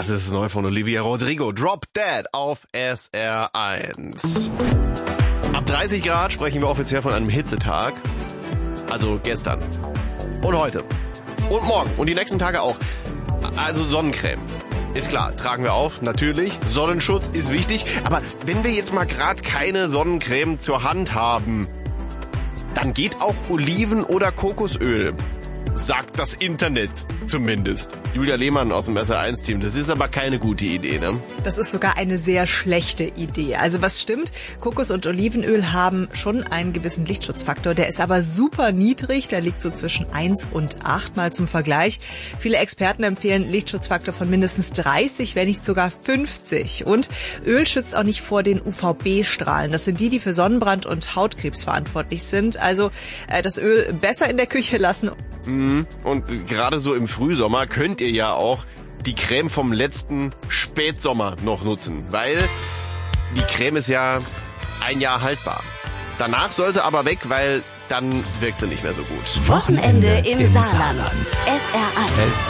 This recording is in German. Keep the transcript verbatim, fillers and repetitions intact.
Das ist neu von Olivia Rodrigo. Drop Dead auf S R eins. Ab dreißig Grad sprechen wir offiziell von einem Hitzetag. Also gestern. Und heute. Und morgen. Und die nächsten Tage auch. Also Sonnencreme. Ist klar, tragen wir auf, natürlich. Sonnenschutz ist wichtig. Aber wenn wir jetzt mal gerade keine Sonnencreme zur Hand haben, dann geht auch Oliven- oder Kokosöl. Sagt das Internet zumindest. Julia Lehmann aus dem S R eins Team. Das ist aber keine gute Idee, ne? Das ist sogar eine sehr schlechte Idee. Also was stimmt? Kokos- und Olivenöl haben schon einen gewissen Lichtschutzfaktor. Der ist aber super niedrig. Der liegt so zwischen eins und acht. Mal zum Vergleich. Viele Experten empfehlen Lichtschutzfaktor von mindestens dreißig, wenn nicht sogar fünfzig. Und Öl schützt auch nicht vor den U V B-Strahlen. Das sind die, die für Sonnenbrand und Hautkrebs verantwortlich sind. Also äh, das Öl besser in der Küche lassen. Und gerade so im Frühsommer könnt ihr ja auch die Creme vom letzten Spätsommer noch nutzen, weil die Creme ist ja ein Jahr haltbar. Danach sollte aber weg, weil dann wirkt sie nicht mehr so gut. Wochenende im, im Saarland. Saarland. S R eins.